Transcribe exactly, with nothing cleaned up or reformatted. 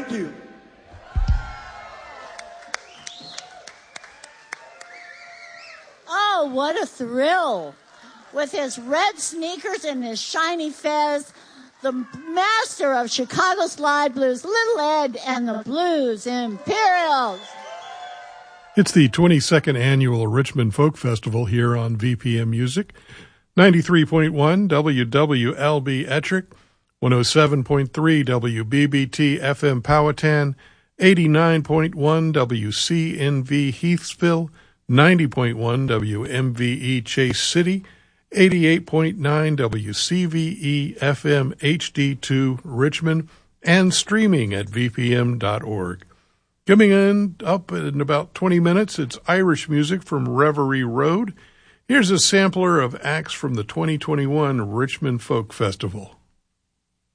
Thank you. Oh, what a thrill. With his red sneakers and his shiny fez, the master of Chicago Slide Blues, Little Ed and the Blues Imperials. It's the twenty-second annual Richmond Folk Festival here on V P M Music. ninety-three point one W W L B Ettrick, one oh seven point three W B B T F M Powhatan, eighty-nine point one W C N V Heathsville, ninety point one W M V E Chase City, eighty-eight point nine W C V E F M H D two Richmond, and streaming at v p m dot org. Coming in up in about twenty minutes, it's Irish music from Reverie Road. Here's a sampler of acts from the twenty twenty-one Richmond Folk Festival.